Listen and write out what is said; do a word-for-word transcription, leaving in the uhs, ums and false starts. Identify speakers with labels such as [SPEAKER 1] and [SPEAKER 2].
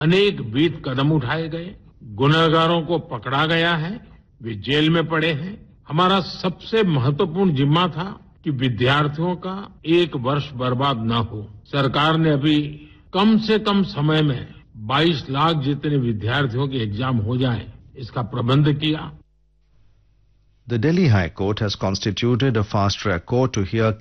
[SPEAKER 1] अनेक विध कदम उठाए गए, गुनहगारों को पकड़ा गया है, वे जेल में पड़े हैं। हमारा सबसे महत्वपूर्ण जिम्मा था कि विद्यार्थियों का एक वर्ष बर्बाद न हो। सरकार ने अभी कम से कम समय में बाईस लाख जितने विद्यार्थियों के एग्जाम हो जाए, इसका प्रबंध किया।
[SPEAKER 2] The Delhi High Court has constituted a fast-track court to hear